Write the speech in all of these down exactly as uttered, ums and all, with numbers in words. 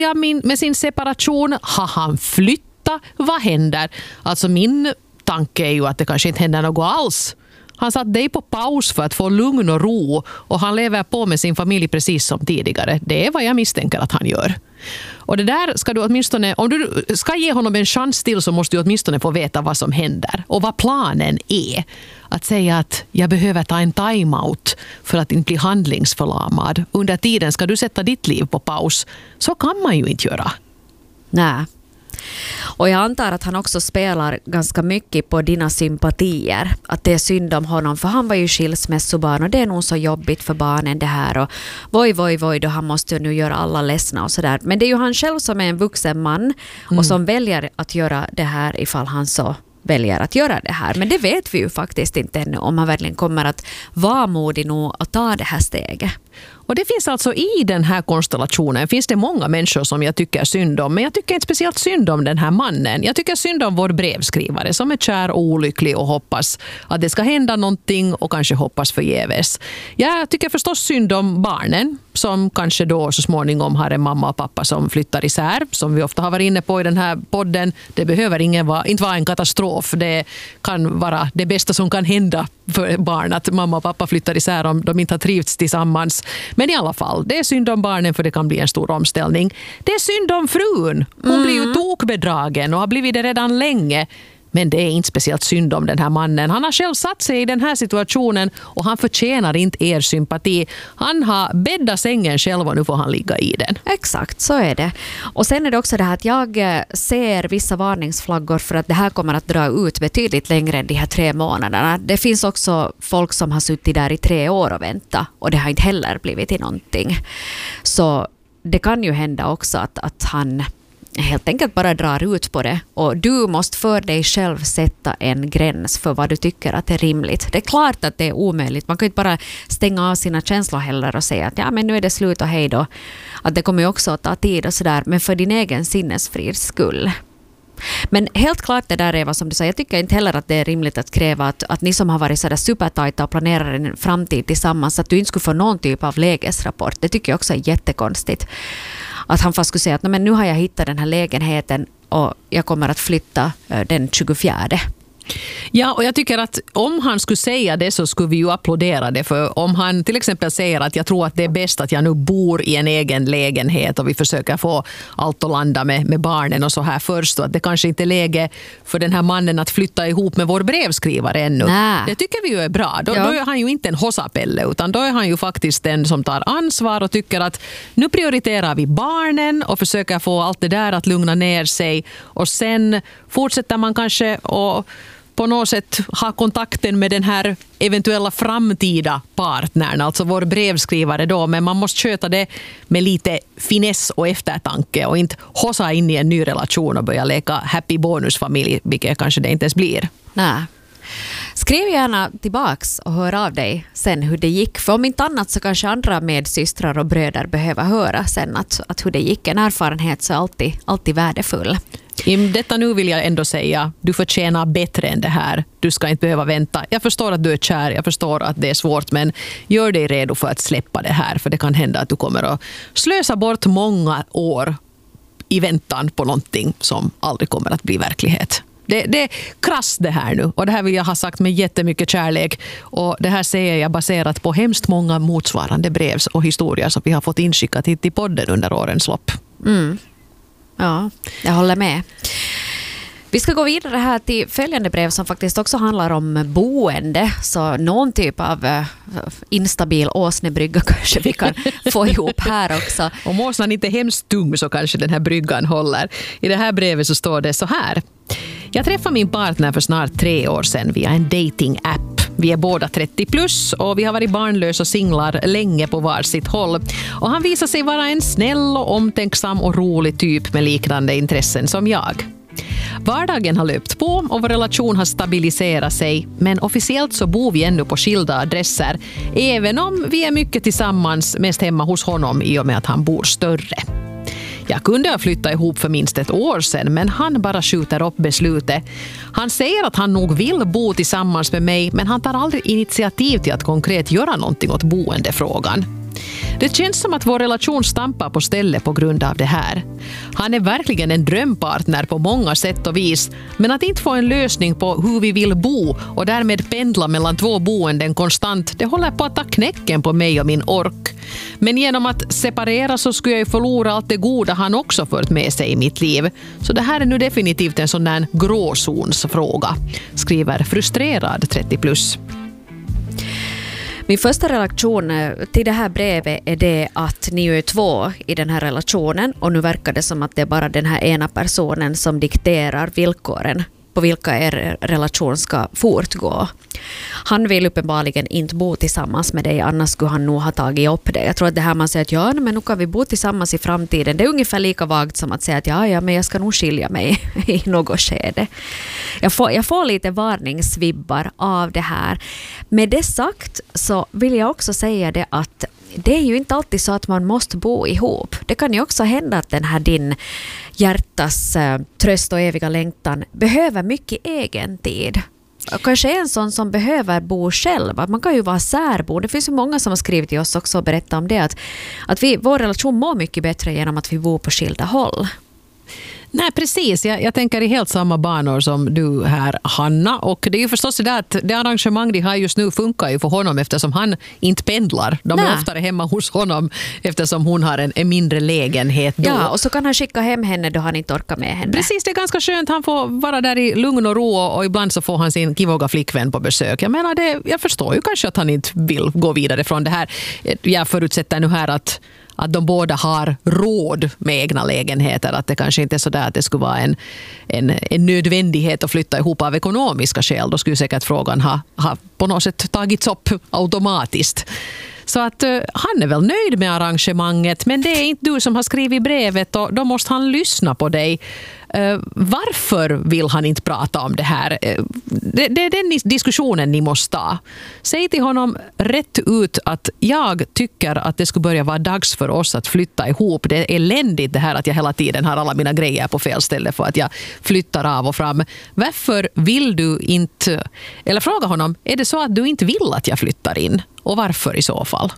min, med sin separation? Har han flyttat? Vad händer? Alltså min tanke är ju att det kanske inte händer något alls. Han satt dig på paus för att få lugn och ro och han lever på med sin familj precis som tidigare. Det är vad jag misstänker att han gör. Och det där ska du åtminstone, om du ska ge honom en chans till så måste du åtminstone få veta vad som händer och vad planen är. Att säga att jag behöver ta en timeout för att inte bli handlingsförlamad. Under tiden ska du sätta ditt liv på paus. Så kan man ju inte göra. Nej. Och jag antar att han också spelar ganska mycket på dina sympatier. Att det är synd om honom för han var ju skilsmässobarn och det är nog så jobbigt för barnen det här. Och voj, voj, voj då han måste nu göra alla ledsna och sådär. Men det är ju han själv som är en vuxen man mm. och som väljer att göra det här ifall han så väljer att göra det här. Men det vet vi ju faktiskt inte ännu om han verkligen kommer att vara modig nog att ta det här steget. Och det finns alltså i den här konstellationen finns det många människor som jag tycker synd om. Men jag tycker inte speciellt synd om den här mannen. Jag tycker synd om vår brevskrivare som är kär och olycklig och hoppas att det ska hända någonting och kanske hoppas förgäves. Jag tycker förstås synd om barnen som kanske då så småningom har en mamma och pappa som flyttar isär. Som vi ofta har varit inne på i den här podden. Det behöver ingen vara, inte vara en katastrof. Det kan vara det bästa som kan hända för barn att mamma och pappa flyttar isär om de inte har trivts tillsammans. Men i alla fall, det är synd om barnen för det kan bli en stor omställning. Det är synd om frun. Hon mm. blir ju tokbedragen och har blivit det redan länge. Men det är inte speciellt synd om den här mannen. Han har själv satt sig i den här situationen och han förtjänar inte er sympati. Han har bäddat sängen själv och nu får han ligga i den. Exakt, så är det. Och sen är det också det här att jag ser vissa varningsflaggor för att det här kommer att dra ut betydligt längre än de här tre månaderna. Det finns också folk som har suttit där i tre år och väntat och det har inte heller blivit till någonting. Så det kan ju hända också att, att han helt enkelt bara drar ut på det och du måste för dig själv sätta en gräns för vad du tycker att är rimligt. Det är klart att det är omöjligt. Man kan inte bara stänga av sina känslor heller och säga att ja, men nu är det slut och hej då. Att det kommer ju också att ta tid och sådär, men för din egen sinnesfrids skull. Men helt klart det där är vad som du säger. Jag tycker inte heller att det är rimligt att kräva att, att ni som har varit sådär supertajta och planerar en framtid tillsammans att du inte skulle få någon typ av lägesrapport. Det tycker jag också är jättekonstigt. Att han fast skulle säga att men nu har jag hittat den här lägenheten och jag kommer att flytta den tjugofjärde. Ja, och jag tycker att om han skulle säga det så skulle vi ju applådera det. För om han till exempel säger att jag tror att det är bäst att jag nu bor i en egen lägenhet och vi försöker få allt att landa med, med barnen och så här först och att det kanske inte är läge för den här mannen att flytta ihop med vår brevskrivare ännu. Nä. Det tycker vi ju är bra. Då, ja. då är han ju inte en hossapelle utan då är han ju faktiskt den som tar ansvar och tycker att nu prioriterar vi barnen och försöker få allt det där att lugna ner sig och sen fortsätter man kanske och på något sätt ha kontakten med den här eventuella framtida partnern, alltså vår brevskrivare då, men man måste sköta det med lite finess och eftertanke och inte hossa in i en ny relation och börja leka happy bonusfamilj, vilket kanske det inte ens blir. Nej. Skriv gärna tillbaks och hör av dig sen hur det gick. För om inte annat så kanske andra medsystrar och bröder behöver höra sen att, att hur det gick. En erfarenhet så är alltid, alltid värdefull. I detta nu vill jag ändå säga, du förtjänar bättre än det här. Du ska inte behöva vänta. Jag förstår att du är kär, jag förstår att det är svårt, men gör dig redo för att släppa det här. För det kan hända att du kommer att slösa bort många år i väntan på någonting som aldrig kommer att bli verklighet. Det, det är krass det här nu och det här vill jag ha sagt med jättemycket kärlek och det här säger jag baserat på hemskt många motsvarande brevs och historier som vi har fått inskickat hit till podden under årens lopp. Mm. Ja, jag håller med. Vi ska gå vidare här till följande brev som faktiskt också handlar om boende. Så någon typ av uh, instabil åsnebrygga kanske vi kan få ihop här också. Om åsnan inte är hemskt tung så kanske den här bryggan håller. I det här brevet så står det så här. Jag träffade min partner för snart tre år sedan via en dating-app. Vi är båda trettio plus och vi har varit barnlösa singlar länge på varsitt håll. Och han visar sig vara en snäll och omtänksam och rolig typ med liknande intressen som jag. Vardagen har löpt på och vår relation har stabiliserat sig, men officiellt så bor vi ännu på skilda adresser, även om vi är mycket tillsammans, mest hemma hos honom i och med att han bor större. Jag kunde ha flyttat ihop för minst ett år sedan, men han bara skjuter upp beslutet. Han säger att han nog vill bo tillsammans med mig, men han tar aldrig initiativ till att konkret göra någonting åt boendefrågan. Det känns som att vår relation stampar på stället på grund av det här. Han är verkligen en drömpartner på många sätt och vis, men att inte få en lösning på hur vi vill bo och därmed pendla mellan två boenden konstant, det håller på att ta knäcken på mig och min ork. Men genom att separera så skulle jag ju förlora allt det goda han också fört med sig i mitt liv. Så det här är nu definitivt en sån där gråzonsfråga, skriver frustrerad trettio plus. Min första reaktion till det här brevet är det att ni är två i den här relationen och nu verkar det som att det är bara den här ena personen som dikterar villkoren på vilka er relation ska fortgå. Han vill uppenbarligen inte bo tillsammans med dig, annars skulle han nog ha tagit upp det. Jag tror att det här man säger att ja, men nu kan vi bo tillsammans i framtiden, det är ungefär lika vagt som att säga att ja, ja men jag ska nog skilja mig i något skede. Jag får, jag får lite varningsvibbar av det här. Med det sagt så vill jag också säga det att det är ju inte alltid så att man måste bo ihop. Det kan ju också hända att den här din hjärtas uh, tröst och eviga längtan behöver mycket egen tid. Och kanske en sån som behöver bo själv. Man kan ju vara särbo. Det finns ju många som har skrivit till oss också och berättat om det. Att, att vi, vår relation mår mycket bättre genom att vi bor på skilda håll. Nej, precis. Jag, jag tänker i helt samma banor som du här, Hanna. Och det är ju förstås det att det arrangemang de har just nu funkar ju för honom eftersom han inte pendlar. De är Nej. oftare hemma hos honom eftersom hon har en, en mindre lägenhet då. Ja, och så kan han skicka hem henne då han inte orkar med henne. Precis, det är ganska skönt. Han får vara där i lugn och ro och ibland så får han sin kivoga flickvän på besök. Jag menar, det, jag förstår ju kanske att han inte vill gå vidare från det här. Jag förutsätter nu här att att de båda har råd med egna lägenheter. Att det kanske inte är så där att det skulle vara en, en, en nödvändighet att flytta ihop av ekonomiska skäl. Då skulle säkert frågan ha, ha på något sätt tagits upp automatiskt. Så att uh, han är väl nöjd med arrangemanget, men det är inte du som har skrivit brevet och då måste han lyssna på dig. Uh, varför vill han inte prata om det här? Uh, det, det är den diskussionen ni måste ta. Säg till honom rätt ut att jag tycker att det skulle börja vara dags för oss att flytta ihop. Det är eländigt det här att jag hela tiden har alla mina grejer på fel ställe för att jag flyttar av och fram. Varför vill du inte, eller fråga honom, är det så att du inte vill att jag flyttar in? Och varför i så fall?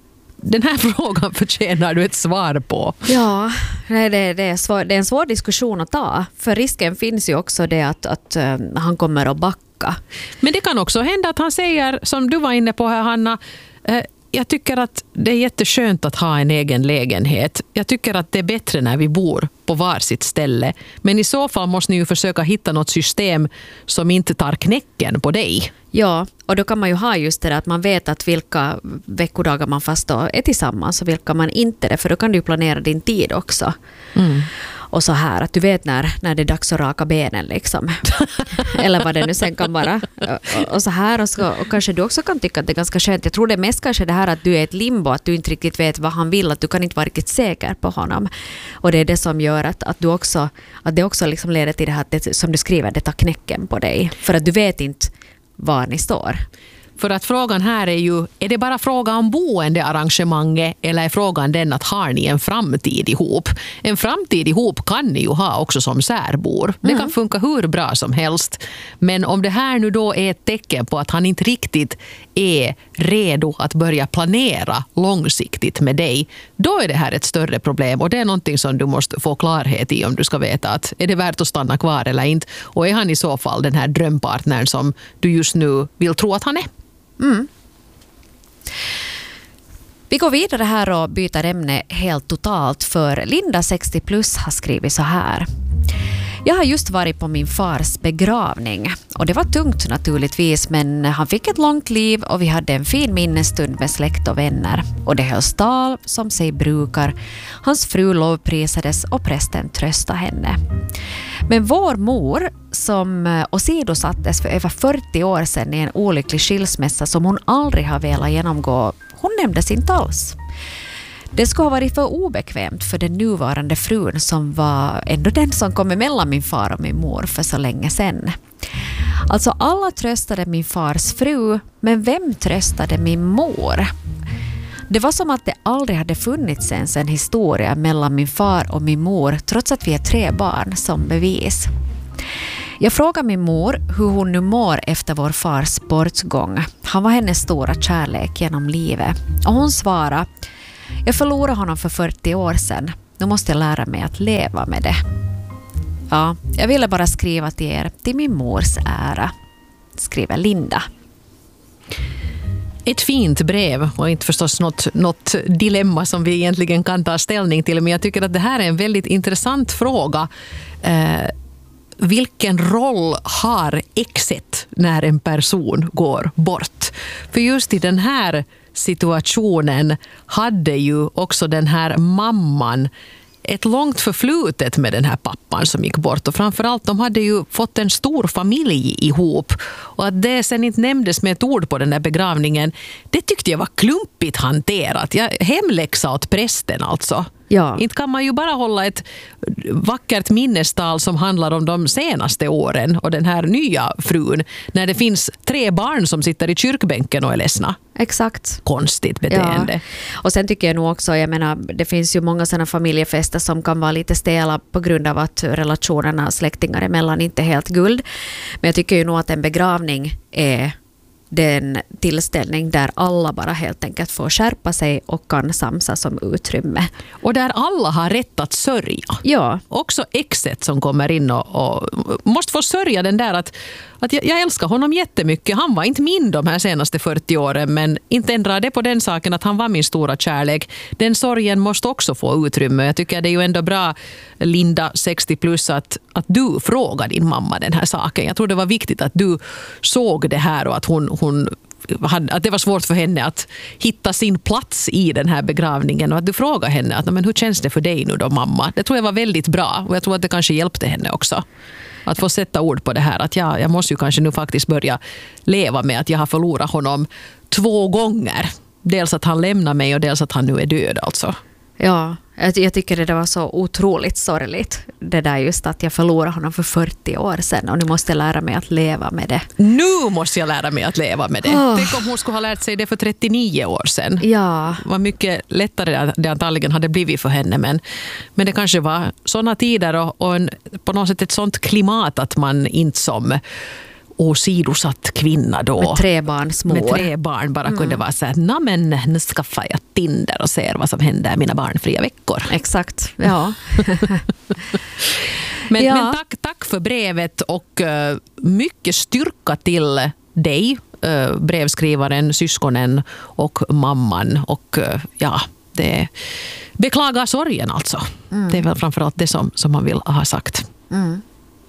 Den här frågan förtjänar du ett svar på. Ja, det, det, är, svår, det är en svår diskussion att ta. För risken finns ju också det att, att uh, han kommer att backa. Men det kan också hända att han säger, som du var inne på här, Hanna, uh, jag tycker att det är jätteskönt att ha en egen lägenhet. Jag tycker att det är bättre när vi bor på varsitt ställe. Men i så fall måste ni ju försöka hitta något system som inte tar knäcken på dig. Ja, och då kan man ju ha just det att man vet att vilka veckodagar man fast är tillsammans och vilka man inte är. För då kan du planera din tid också. Mm. Och så här, att du vet när, när det är dags att raka benen liksom. Eller vad det nu sen kan vara. Och, och så här, och, så, och kanske du också kan tycka att det är ganska skönt. Jag tror det är mest kanske det här att du är ett limbo, att du inte riktigt vet vad han vill, att du kan inte vara riktigt säker på honom. Och det är det som gör att, att, du också, att det också liksom leder till det här, att det, som du skriver, det tar knäcken på dig. För att du vet inte var ni står. För att frågan här är ju, är det bara fråga om boendearrangemanget eller är frågan den att har ni en framtid ihop? En framtid ihop kan ni ju ha också som särbor. Det kan funka hur bra som helst. Men om det här nu då är ett tecken på att han inte riktigt är redo att börja planera långsiktigt med dig, då är det här ett större problem och det är någonting som du måste få klarhet i om du ska veta att är det värt att stanna kvar eller inte. Och är han i så fall den här drömpartnern som du just nu vill tro att han är? Mm. Vi går vidare här och byter ämne helt totalt, för Linda sextio plus har skrivit så här. Jag har just varit på min fars begravning och det var tungt naturligtvis, men han fick ett långt liv och vi hade en fin minnesstund med släkt och vänner. Och det hölls tal som sig brukar. Hans fru lovprisades och prästen tröstade henne. Men vår mor, som åsidosattes för över fyrtio år sedan i en olycklig skilsmässa som hon aldrig har velat genomgå, hon nämndes inte alls. Det skulle ha varit för obekvämt för den nuvarande frun som var ändå den som kom emellan min far och min mor för så länge sedan. Alltså alla tröstade min fars fru, men vem tröstade min mor? Det var som att det aldrig hade funnits ens en historia mellan min far och min mor, trots att vi är tre barn som bevis. Jag frågade min mor hur hon nu mår efter vår fars bortgång. Han var hennes stora kärlek genom livet. Och hon svarade: jag förlorade honom för fyrtio år sedan. Nu måste jag lära mig att leva med det. Ja, jag ville bara skriva till er till min mors ära, skriver Linda. Ett fint brev och inte förstås något, något dilemma som vi egentligen kan ta ställning till. Men jag tycker att det här är en väldigt intressant fråga. Eh, vilken roll har exet när en person går bort? För just i den här situationen hade ju också den här mamman ett långt förflutet med den här pappan som gick bort. Och framförallt, de hade ju fått en stor familj ihop. Och att det sen inte nämndes med ett ord på den där begravningen, det tyckte jag var klumpigt hanterat. Jag hemläxa åt prästen alltså. Ja. Inte kan man ju bara hålla ett vackert minnestal som handlar om de senaste åren och den här nya frun när det finns tre barn som sitter i kyrkbänken och är ledsna. Exakt. Konstigt beteende. Ja. Och sen tycker jag nog också, jag menar, det finns ju många sådana familjefester som kan vara lite stela på grund av att relationerna släktingar emellan inte är helt guld. Men jag tycker ju nog att en begravning är den tillställning där alla bara helt enkelt får skärpa sig och kan samsas om utrymme. Och där alla har rätt att sörja. Ja. Också exet som kommer in och, och måste få sörja den där att, att jag, jag älskar honom jättemycket. Han var inte min de här senaste fyrtio åren, men inte ändrar det på den saken att han var min stora kärlek. Den sorgen måste också få utrymme. Jag tycker det är ju ändå bra, Linda sextio plus, att, att du frågar din mamma den här saken. Jag tror det var viktigt att du såg det här och att hon, hon att det var svårt för henne att hitta sin plats i den här begravningen och att du frågar henne att, men hur känns det för dig nu då, mamma? Det tror jag var väldigt bra och jag tror att det kanske hjälpte henne också att få sätta ord på det här att ja, jag måste ju kanske nu faktiskt börja leva med att jag har förlorat honom två gånger. Dels att han lämnar mig och dels att han nu är död alltså. Ja, jag tycker det var så otroligt sorgligt. Det där just att jag förlorade honom för fyrtio år sedan och nu måste jag lära mig att leva med det. Nu måste jag lära mig att leva med det. Oh. Tänk om hon skulle ha lärt sig det för trettionio år sedan. Ja. Det var mycket lättare det antagligen hade blivit för henne. Men, men det kanske var sådana tider och, och en, på något sätt ett sånt klimat att man inte som åsidosatt kvinna då. Med tre barns mor. Med tre barn bara mm. kunde vara så här, na men nu skaffar jag Tinder och ser vad som händer mina barnfria veckor. Exakt, ja. men ja. men tack, tack för brevet och uh, mycket styrka till dig, uh, brevskrivaren, syskonen och mamman. Och uh, ja, det beklagar sorgen alltså. Mm. Det är väl framförallt det som, som man vill ha sagt. Mm.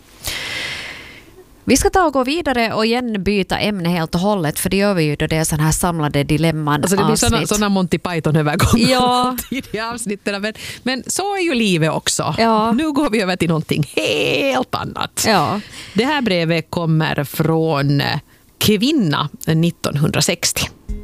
Vi ska ta och gå vidare och igen byta ämne helt och hållet, för det gör vi ju då det är sådana här samlade dilemman alltså det blir sådana, sådana Monty Python-övergångar ja. i avsnitten. Men, men så är ju livet också. Ja. Nu går vi över till någonting helt annat. Ja. Det här brevet kommer från Kvinna nittonhundrasextio.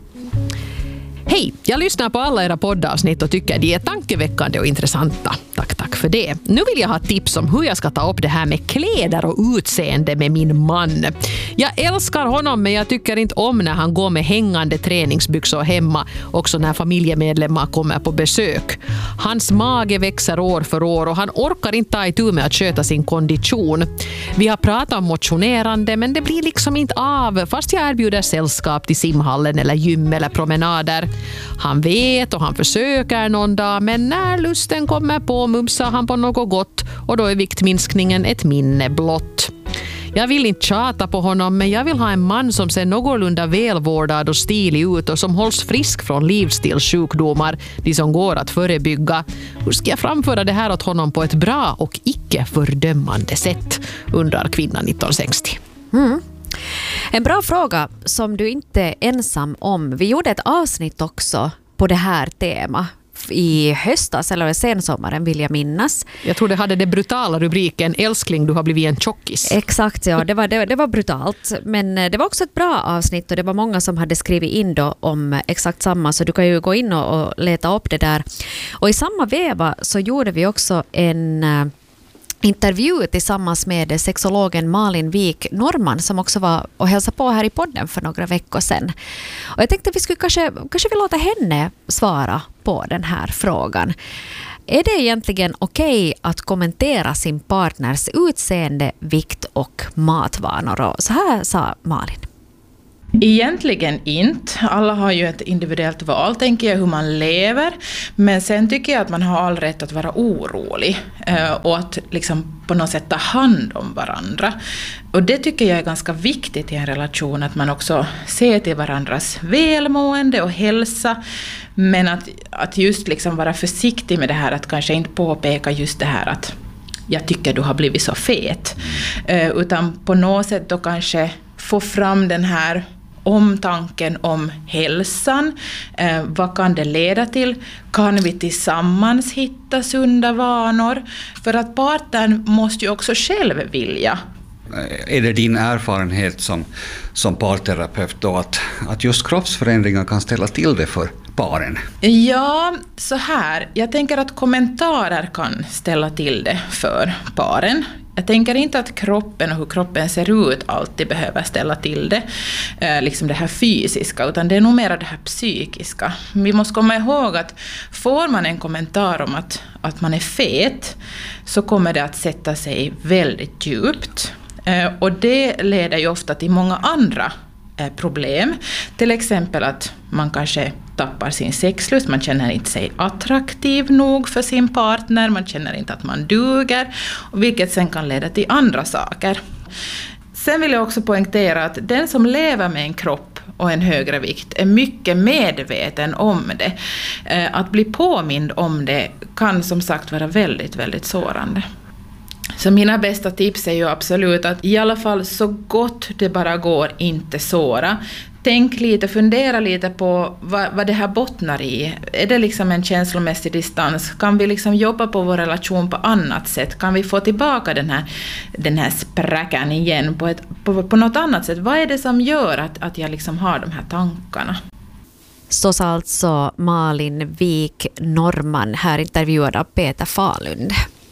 Hej, jag lyssnar på alla era poddavsnitt och tycker de är tankeväckande och intressanta. Tack, tack för det. Nu vill jag ha tips om hur jag ska ta upp det här med kläder och utseende med min man. Jag älskar honom, men jag tycker inte om när han går med hängande träningsbyxor hemma, också när familjemedlemmar kommer på besök. Hans mage växer år för år och han orkar inte ta itu med att sköta sin kondition. Vi har pratat om motionerande, men det blir liksom inte av fast jag erbjuder sällskap till simhallen eller gym eller promenader. Han vet och han försöker någon dag, men när lusten kommer på mumsar han på något gott och då är viktminskningen ett minne blott. Jag vill inte tjata på honom, men jag vill ha en man som ser någorlunda välvårdad och stilig ut och som hålls frisk från livsstilssjukdomar, de som går att förebygga. Hur ska jag framföra det här åt honom på ett bra och icke fördömande sätt, undrar Kvinna nittonhundrasextio. Mm. En bra fråga som du inte är ensam om. Vi gjorde ett avsnitt också på det här tema i höstas eller sensommaren vill jag minnas. Jag tror det hade det brutala rubriken Älskling, du har blivit en tjockis. Exakt, ja. Det var, det, det var brutalt. Men det var också ett bra avsnitt och det var många som hade skrivit in då om exakt samma, så du kan ju gå in och, och leta upp det där. Och i samma veva så gjorde vi också en uh, intervju tillsammans med sexologen Malin Wik Norman som också var och hälsade på här i podden för några veckor sedan. Och jag tänkte att vi skulle kanske, kanske vill låta henne svara på den här frågan. Är det egentligen okej att kommentera sin partners utseende, vikt och matvanor. Och så här sa Malin. Egentligen inte. Alla har ju ett individuellt val, tänker jag, hur man lever. Men sen tycker jag att man har all rätt att vara orolig. Och att liksom på något sätt ta hand om varandra. Och det tycker jag är ganska viktigt i en relation. Att man också ser till varandras välmående och hälsa. Men att, att just liksom vara försiktig med det här. Att kanske inte påpeka just det här att jag tycker du har blivit så fet. Utan på något sätt då kanske få fram den här omtanken om hälsan. Eh, vad kan det leda till? Kan vi tillsammans hitta sunda vanor? För att partnern måste ju också själv vilja. Är det din erfarenhet som, som parterapeut då att, att just kroppsförändringar kan ställa till det för paren? Ja, så här. Jag tänker att kommentarer kan ställa till det för paren. Jag tänker inte att kroppen och hur kroppen ser ut alltid behöver ställa till det, eh, liksom det här fysiska, utan det är nog mer det här psykiska. Vi måste komma ihåg att får man en kommentar om att, att man är fet, så kommer det att sätta sig väldigt djupt. Eh, och det leder ju ofta till många andra eh, problem. Till exempel att man kanske tappar sin sexlust, man känner inte sig attraktiv nog för sin partner, man känner inte att man duger, vilket sen kan leda till andra saker. Sen vill jag också poängtera att den som lever med en kropp och en högre vikt är mycket medveten om det. Att bli påmind om det kan som sagt vara väldigt, väldigt sårande. Så mina bästa tips är ju absolut att i alla fall så gott det bara går inte såra. Tänk lite, fundera lite på vad, vad det här bottnar i. Är det liksom en känslomässig distans? Kan vi liksom jobba på vår relation på annat sätt? Kan vi få tillbaka den här, den här spräckan igen på, ett, på, på något annat sätt? Vad är det som gör att, att jag liksom har de här tankarna? Så sa alltså Malin Wik Norman, här intervjuad av Peter Falund.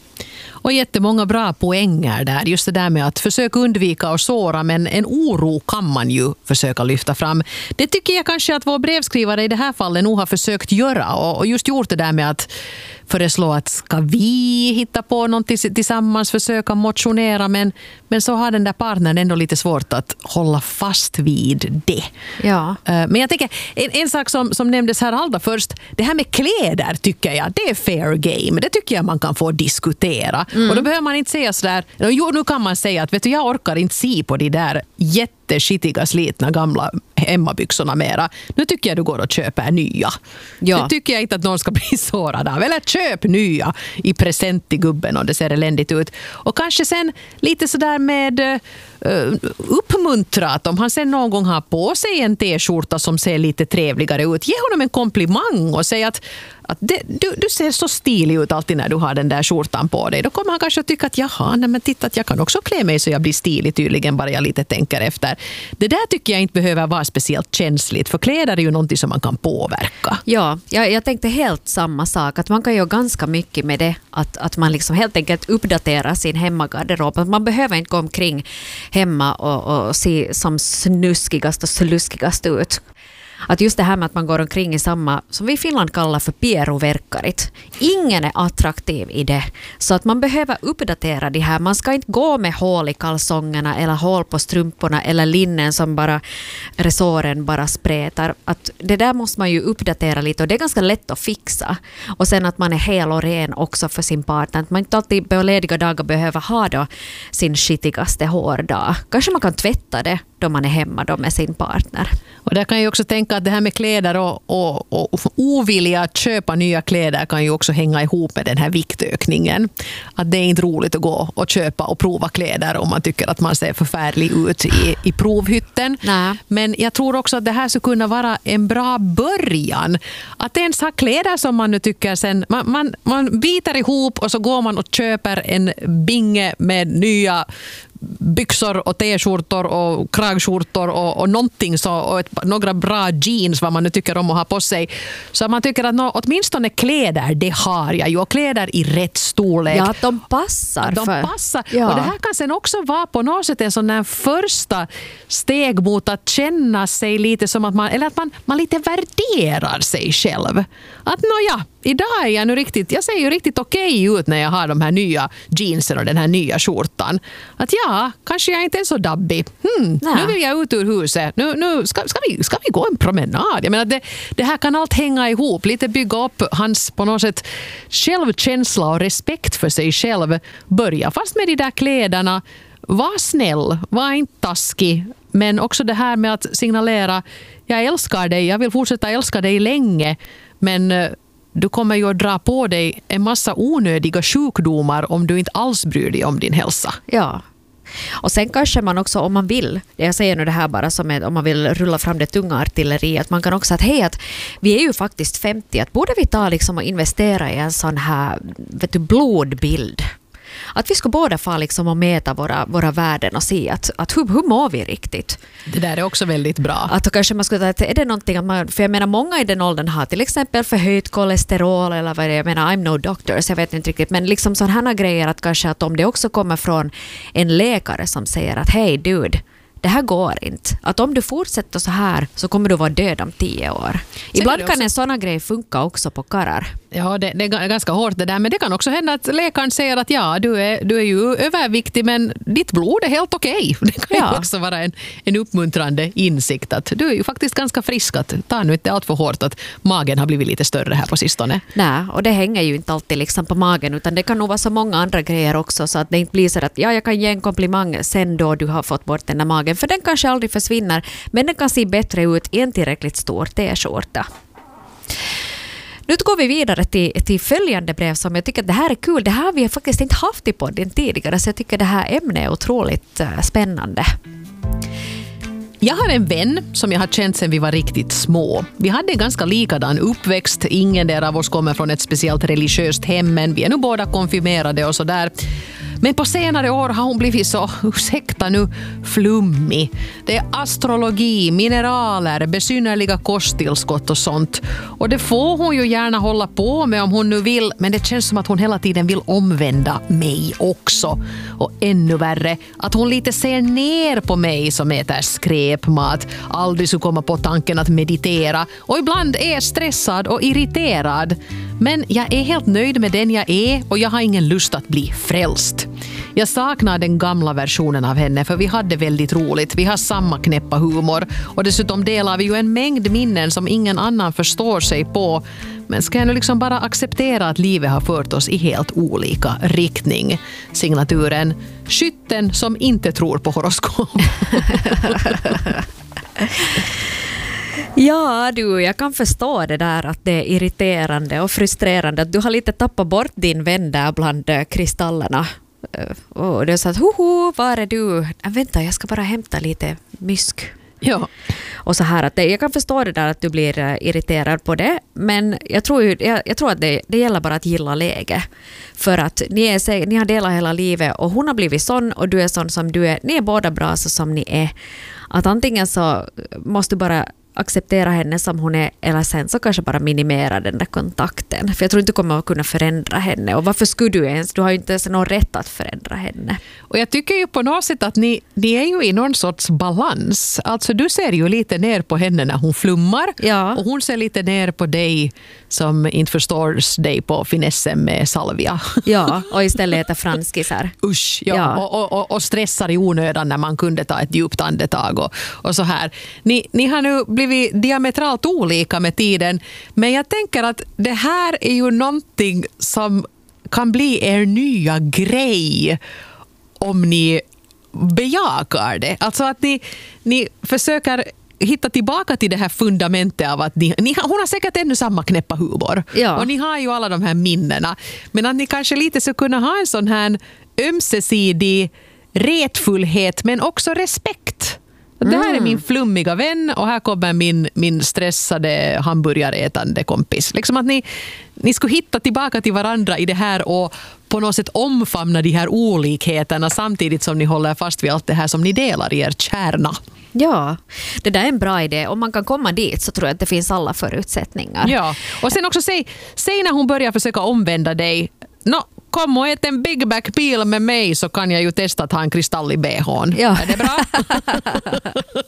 Och jättemånga bra poänger där. Just det där med att försöka undvika och såra, men en oro kan man ju försöka lyfta fram. Det tycker jag kanske att vår brevskrivare i det här fallet nog har försökt göra. Och just gjort det där med att föreslå att ska vi hitta på någonting tillsammans, försöka motionera. Men, men så har den där partnern ändå lite svårt att hålla fast vid det. Ja. Men jag tänker, en, en sak som, som nämndes här allra först, det här med kläder tycker jag, det är fair game. Det tycker jag man kan få diskutera. Mm. Och då behöver man inte säga sådär, jo nu kan man säga att vet du, jag orkar inte se på de där jätteskittiga slitna gamla hemmabyxorna mera. Nu tycker jag du går och köper nya. Ja. Det tycker jag inte att någon ska bli sårad av. Eller köp nya i present till gubben och det ser eländigt ut. Och kanske sen lite sådär med uh, uppmuntra att om han sen någon gång har på sig en t-skjorta som ser lite trevligare ut, ge honom en komplimang och säga att, att det, du, du ser så stilig ut alltid när du har den där skjortan på dig. Då kommer han kanske att tycka att jaha, nej men titta att jag kan också klä mig så jag blir stilig tydligen bara jag lite tänker efter. Det där tycker jag inte behöver vara speciellt känsligt, för kläder är ju någonting som man kan påverka. Ja, jag, jag tänkte helt samma sak, att man kan göra ganska mycket med det, att, att man liksom helt enkelt uppdaterar sin hemmagarderob. Man behöver inte gå omkring hemma och, och se som snuskigast och sluskigast ut. Att just det här med att man går omkring i samma, som vi i Finland kallar för pieruverkkarit. Ingen är attraktiv i det. Så att man behöver uppdatera det här. Man ska inte gå med hål i kalsongerna eller hål på strumporna eller linnen som bara resåren bara spretar. Att det där måste man ju uppdatera lite och det är ganska lätt att fixa. Och sen att man är hel och ren också för sin partner. Att man inte alltid på lediga dagar behöver ha då sin skitigaste hårdag. Kanske man kan tvätta det då man är hemma då med sin partner. Och där kan jag också tänka att det här med kläder och, och, och ovilja att köpa nya kläder kan ju också hänga ihop med den här viktökningen. Att det är inte roligt att gå och köpa och prova kläder om man tycker att man ser förfärlig ut i, i provhytten. Nej. Men jag tror också att det här skulle kunna vara en bra början. Att ens ha kläder som man nu tycker sen, man, man, man biter ihop och så går man och köper en binge med nya byxor och t-skjortor och kragskjortor och, och någonting så, och ett, några bra jeans vad man nu tycker om att ha på sig. Så man tycker att no, åtminstone kläder, det har jag ju. Och kläder i rätt storlek. Ja, att de passar. De för. passar. Ja. Och det här kan sen också vara på något sätt en sån där första steg mot att känna sig lite som att man, eller att man, man lite värderar sig själv. Att nåja, idag är jag nu riktigt, jag ser ju riktigt okej ut när jag har de här nya jeansen och den här nya skjortan. Att ja, ja, kanske jag inte är så dabbig. Hmm, nu vill jag ut ur huset. Nu, nu ska, ska, vi, ska vi gå en promenad? Jag menar, det, det här kan allt hänga ihop. Lite bygga upp hans på något sätt självkänsla och respekt för sig själv. Börja fast med de där kläderna. Var snäll, var inte taskig. Men också det här med att signalera, jag älskar dig, jag vill fortsätta älska dig länge. Men du kommer ju att dra på dig en massa onödiga sjukdomar om du inte alls bryr dig om din hälsa. Ja. Och sen kanske man också, om man vill, jag säger nu det här bara som ett, om man vill rulla fram det tunga artilleriet, man kan också säga att hej, att vi är ju faktiskt femtio, att borde vi ta liksom och investera i en sån här, vet du, blodbild. Att vi ska båda få liksom och mäta våra, våra värden och se att, att hur, hur mår vi riktigt. Det där är också väldigt bra. Att kanske man skulle säga att är det någonting att man, för jag menar många i den åldern har till exempel förhöjt kolesterol eller vad det är, jag menar I'm no doctor så jag vet inte riktigt, men liksom sådana här grejer att kanske att om det också kommer från en läkare som säger att hej dude, det här går inte. Att om du fortsätter så här så kommer du vara död om tio år. Ibland kan en sån grej funka också på karrar. Ja, det, det är ganska hårt det där. Men det kan också hända att läkaren säger att ja, du är, du är ju överviktig men ditt blod är helt okej. Det kan ja. ju också vara en, en uppmuntrande insikt att du är ju faktiskt ganska frisk. Att ta nu inte allt för hårt att magen har blivit lite större här på sistone. Nej, och det hänger ju inte alltid liksom på magen utan det kan nog vara så många andra grejer också så att det inte blir så att ja, jag kan ge en komplimang sen då du har fått bort den där magen. För den kanske aldrig försvinner men den kan se bättre ut i en tillräckligt stor t-skjorta. Nu går vi vidare till, till följande brev som jag tycker att det här är kul. Det här har vi faktiskt inte haft i podden tidigare så jag tycker det här ämnet är otroligt uh, spännande. Jag har en vän som jag har känt sedan vi var riktigt små. Vi hade en ganska likadan uppväxt. Ingen där av oss kommer från ett speciellt religiöst hem men vi är nu båda konfirmerade och sådär. Men på senare år har hon blivit så, ursäkta nu, flummig. Det är astrologi, mineraler, besynnerliga kosttillskott och sånt. Och det får hon ju gärna hålla på med om hon nu vill. Men det känns som att hon hela tiden vill omvända mig också. Och ännu värre, att hon lite ser ner på mig som äter skräpmat. Aldrig så komma på tanken att meditera. Och ibland är stressad och irriterad. Men jag är helt nöjd med den jag är och jag har ingen lust att bli frälst. Jag saknar den gamla versionen av henne för vi hade väldigt roligt. Vi har samma knäppa humor och dessutom delar vi ju en mängd minnen som ingen annan förstår sig på. Men ska jag nu liksom bara acceptera att livet har fört oss i helt olika riktning? Signaturen skytten som inte tror på horoskop. Ja du, jag kan förstå det där att det är irriterande och frustrerande att du har lite tappat bort din vän där bland kristallerna. Och det är så att, hoho, var är du? Äh, vänta, jag ska bara hämta lite mysk. Ja. Och så här att det, jag kan förstå det där att du blir uh, irriterad på det, men jag tror, ju, jag, jag tror att det, det gäller bara att gilla läge. För att ni, är, ni har delat hela livet och hon har blivit sån och du är sån som du är. Ni är båda bra så som ni är. Att antingen så måste du bara acceptera henne som hon är eller sen så kanske bara minimera den där kontakten. För jag tror inte du kommer att kunna förändra henne. Och varför skulle du ens? Du har ju inte ens någon rätt att förändra henne. Och jag tycker ju på något sätt att ni, ni är ju i någon sorts balans. Alltså du ser ju lite ner på henne när hon flummar. Ja. Och hon ser lite ner på dig som inte förstår dig på finessen med salvia. Ja, och istället äter franskisar. Usch, ja. Ja. Och, och, och stressar i onödan när man kunde ta ett djupt andetag och, och så här. Ni, ni har nu blivit diametralt olika med tiden, men jag tänker att det här är ju någonting som kan bli er nya grej om ni bejakar det. Alltså att ni, ni försöker hitta tillbaka till det här fundamentet av att ni, ni, hon har säkert ännu samma knäppa humor. Ja. Och ni har ju alla de här minnena. Men att ni kanske lite ska kunna ha en sån här ömsesidig retfullhet men också respekt. Det här är min flummiga vän och här kommer min, min stressade hamburgarätande kompis. Liksom att ni, ni skulle hitta tillbaka till varandra i det här och på något sätt omfamna de här olikheterna samtidigt som ni håller fast vid allt det här som ni delar i er kärna. Ja, det där är en bra idé. Om man kan komma dit så tror jag att det finns alla förutsättningar. Ja, och sen också säg, säg när hon börjar försöka omvända dig. No, kom och ät en Big Back Peel med mig så kan jag ju testa att ha en kristall i B H:n. Ja. Är det bra?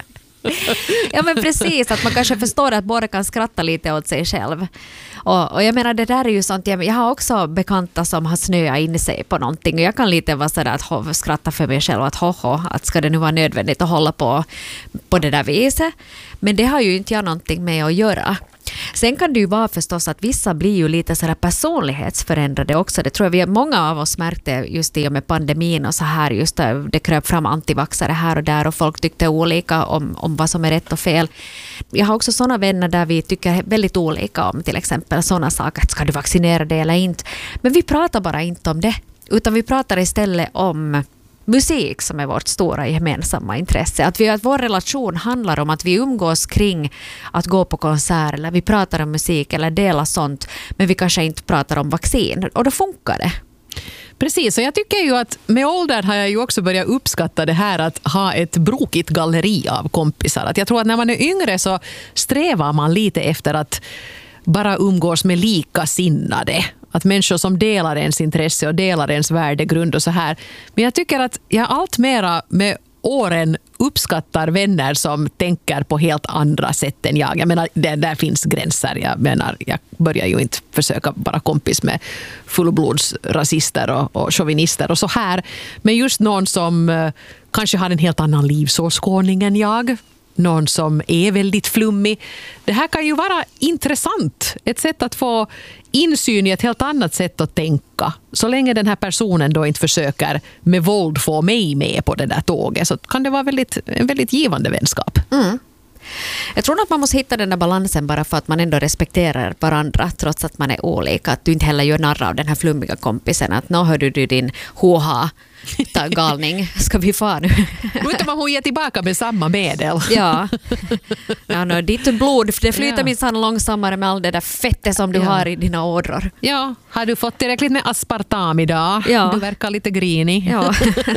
Ja men precis, att man kanske förstår att båda kan skratta lite åt sig själv. Och, och jag menar det där är ju sånt, jag, jag har också bekanta som har snöat in sig på någonting och jag kan lite vara sådär att ho, skratta för mig själv att hoho, att ska det nu vara nödvändigt att hålla på på det där viset. Men det har ju inte jag någonting med att göra. Sen kan det ju vara förstås att vissa blir ju lite sådär personlighetsförändrade också. Det tror jag vi många av oss märkte just i och med pandemin och så här. Just det, det kröp fram antivaxare här och där och folk tyckte olika om, om vad som är rätt och fel. Jag har också sådana vänner där vi tycker väldigt olika om till exempel sådana saker. Ska du vaccinera dig eller inte? Men vi pratar bara inte om det. Utan vi pratar istället om musik som är vårt stora gemensamma intresse. Att, vi, att vår relation handlar om att vi umgås kring att gå på konsert eller vi pratar om musik eller delar sånt men vi kanske inte pratar om vaccin och då funkar det. Precis, och jag tycker ju att med åldern har jag ju också börjat uppskatta det här att ha ett brokigt galleri av kompisar. Att jag tror att när man är yngre så strävar man lite efter att bara umgås med likasinnade. Att människor som delar ens intresse och delar ens värdegrund och så här. Men jag tycker att jag allt mera med åren uppskattar vänner som tänker på helt andra sätt än jag. Jag menar, det, där finns gränser. Jag menar, jag börjar ju inte försöka vara kompis med fullblodsrasister och, och chauvinister och så här. Men just någon som eh, kanske har en helt annan livsåskådning än jag. Någon som är väldigt flummig. Det här kan ju vara intressant. Ett sätt att få insyn i ett helt annat sätt att tänka. Så länge den här personen då inte försöker med våld få mig med på det där tåget så kan det vara väldigt, en väldigt givande vänskap. Mm. Jag tror att man måste hitta den där balansen bara för att man ändå respekterar varandra trots att man är olika. Att du inte heller gör narr av den här flummiga kompisen. Att nå hör du, du din hoha galning. Ska vi få nu? Utan man hon ger tillbaka med samma medel. Ja. Ja no, ditt blod, det flyter ja. minsann långsammare med all det där fettet som du ja. har i dina ådror. Ja, har du fått tillräckligt med aspartam idag? Ja. Du verkar lite grinig. Ja.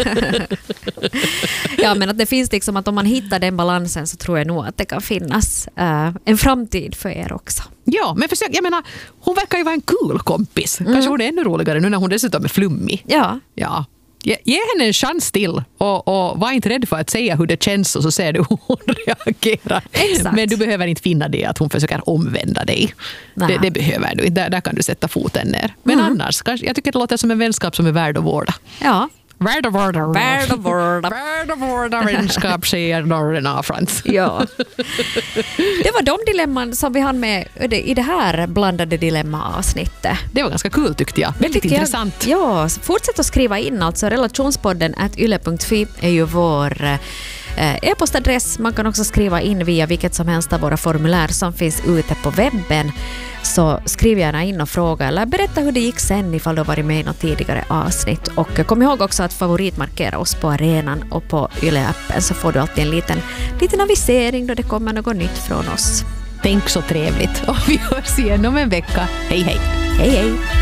Ja, men att det finns liksom att om man hittar den balansen så tror jag nog att det kan finnas uh, en framtid för er också. Ja, men försök, jag menar, hon verkar ju vara en cool kompis. Kanske mm. hon är ännu roligare nu när hon dessutom är flummig. Ja. Ja. Ge, ge henne en chans till och, och var inte rädd för att säga hur det känns och så ser du hur hon reagerar. Exakt. Men du behöver inte finna det att hon försöker omvända dig. Det, det behöver du inte. Där, där kan du sätta foten ner. Men mm. annars, kanske, jag tycker det låter som en vänskap som är värd att vårda. Ja. Värd att vårda. Värd att vårda. Värd att vårda vänskap, säger Norrena Frans. Ja. Det var de dilemman som vi hann med i det här blandade dilemma-avsnittet. Det var ganska kul tyckte jag. Väldigt intressant. Jag, ja, fortsätt att skriva in alltså. Relationspodden at yle punkt fi är ju vår e-postadress. Man kan också skriva in via vilket som helst av våra formulär som finns ute på webben. Så skriv gärna in och fråga eller berätta hur det gick sen ifall du har varit med i något tidigare avsnitt. Och kom ihåg också att favoritmarkera oss på arenan och på Yle-appen så får du alltid en liten, liten avisering då det kommer något nytt från oss. Tänk så trevligt och vi hörs igen om en vecka. Hej hej! Hej hej!